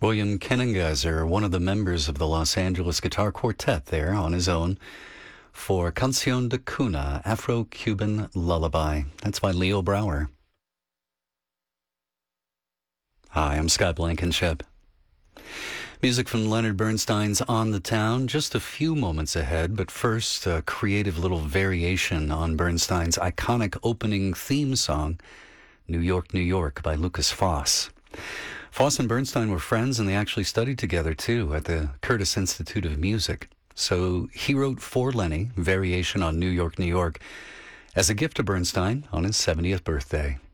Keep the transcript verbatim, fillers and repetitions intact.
William Kenninghauser, one of the members of the Los Angeles Guitar Quartet there on his own for Canción de Cuna, Afro-Cuban Lullaby. That's by Leo Brouwer. Hi, I'm Scott Blankenship. Music from Leonard Bernstein's On the Town, just a few moments ahead, but first, a creative little variation on Bernstein's iconic opening theme song, New York, New York, by Lucas Foss. Foss and Bernstein were friends, and they actually studied together, too, at the Curtis Institute of Music. So he wrote for Lenny, Variation on New York, New York, as a gift to Bernstein on his seventieth birthday.